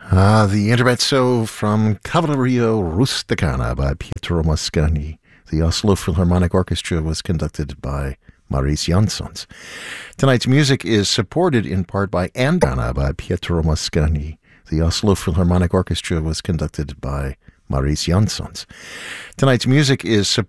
The Intermezzo from Cavalleria Rusticana by Pietro Mascagni. The Oslo Philharmonic Orchestra was conducted by Maurice Jansons. Tonight's music is supported in part by Andana by Pietro Mascagni. The Oslo Philharmonic Orchestra was conducted by Maurice Jansons. Tonight's music is supported